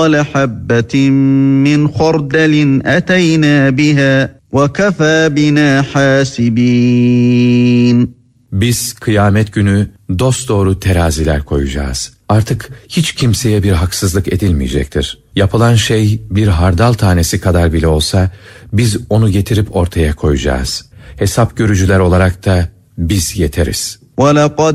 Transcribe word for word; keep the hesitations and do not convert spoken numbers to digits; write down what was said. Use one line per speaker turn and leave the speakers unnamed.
حَبَّةٍ مِّنْ خَرْدَلٍ أَتَيْنَا بِهَا وَكَفَى بِنَا حَاسِبِينَ.
Biz kıyamet günü dosdoğru teraziler koyacağız. Artık hiç kimseye bir haksızlık edilmeyecektir. Yapılan şey bir hardal tanesi kadar bile olsa biz onu getirip ortaya koyacağız. Hesap görücüler olarak da biz yeteriz.
وَلَقَدْ